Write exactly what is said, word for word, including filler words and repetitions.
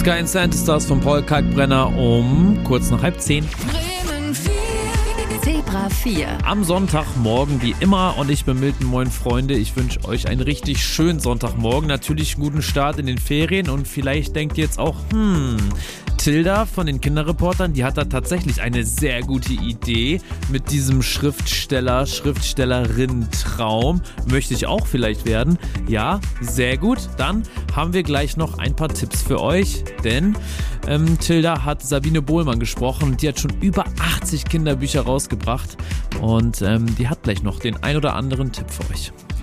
Sky and Stars von Paul Kalkbrenner um kurz nach halb zehn. Zebra vier. Am Sonntagmorgen wie immer und ich bin Milton, moin Freunde. Ich wünsche euch einen richtig schönen Sonntagmorgen. Natürlich einen guten Start in den Ferien und vielleicht denkt ihr jetzt auch, hm, Tilda von den Kinderreportern, die hat da tatsächlich eine sehr gute Idee mit diesem Schriftsteller, Schriftstellerin-Traum. Möchte ich auch vielleicht werden? Ja, sehr gut. Dann haben wir gleich noch ein paar Tipps für euch, denn ähm, Tilda hat Sabine Bohlmann gesprochen. Die hat schon über achtzig Kinderbücher rausgebracht und ähm, die hat gleich noch den ein oder anderen Tipp für euch.